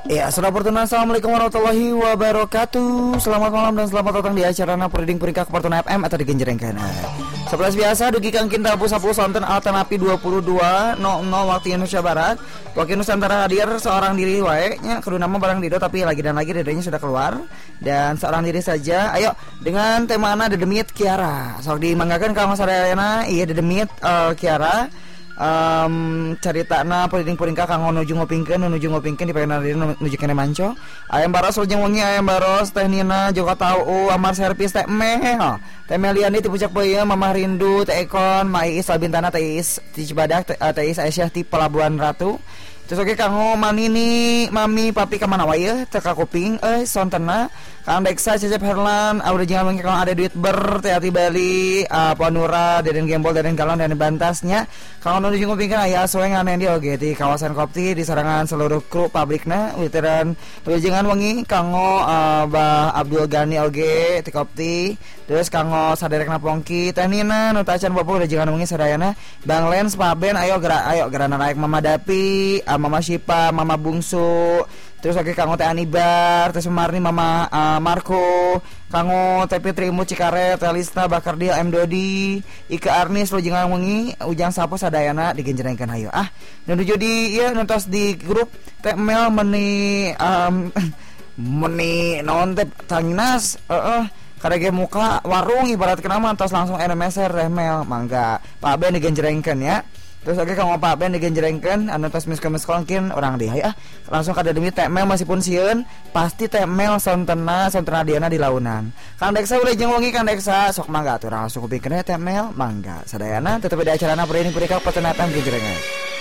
Ya, assalamualaikum warahmatullahi wabarakatuh. Selamat malam dan selamat datang di acara Perding Peringkat Keportuna FM atau di Genjerengkeun. Sebelas biasa dugi Kang Kinta 10 sonten altan api 22.00 waktu Indonesia Barat. Wakil Nusantara hadir seorang diri wae nya kudu nama barang Dido tapi lagi dan lagi dedenya sudah keluar dan seorang diri saja. Ayo dengan temana Dedemit Kiara. Sok dimanggakeun ka Mas Arayana iya Dedemit Kiara. Caritana puring-puringka kang nuju ngopingkeun di pengen nuju kene manco ayam baros lujeng wengi ayam baros teh Nina juga tahu amar servis teh meh teh Meliani ti pucak beuyeum Mamah Rindu teh Ekon Mai Is Labintana teh Is ti Cibadak teh Is Aisyah ti Pelabuhan Ratu terus oke kanggo manini mami papi ka mana wae teh ka kuping sontena Kang Deksa Cecep Herlan udah jangan mungkin kalau ada duit ber teh ati Bali Ponura Deden Gembol Deden Galon dan Bantasnya kalau nuju ngupingkeun aya soeng aneh di oge di kawasan Kopti di sarangan seluruh kru pabrikna witeran jangan wengi kanggo Bah Abdul Gani oge ti Kopti terus kanggo saderekna Pongki teh Nina nu tacan bapak udah jangan wengi sadayana Bang Lens Paben ayo gerana naik Mama Dapi Mama Syifa Mama Bungsu terus oke kanggo teh Anibar teh Sumarni Mama Marco kanggo teh Fitrimu Cikaret teh Lisna Bakardia M Dodi Ika Arnis lo jangan wengi ujang sapo sadayana digenjrengkeun hayu nuju di ieu nontos di grup teh Mel meni meni naon teh Tanginas kadage muka warung ibarat kenama tos langsung NMSR teh Mel mangga Pak Ben digenjrengkeun ya. Terus oke kang Pak Ben digenjrengkeun anu tos miskom-miskomkeun orang deh langsung kada demi teh Mel masih sieun pasti teh Mel sontena diana di launan. Kang Deksa udah jeung wengi Kang Deksa sok mangga atuh langsung kupikeun teh Mel mangga sadayana tetep di acarana Perding Peringkat Keportuna FM genjrengan.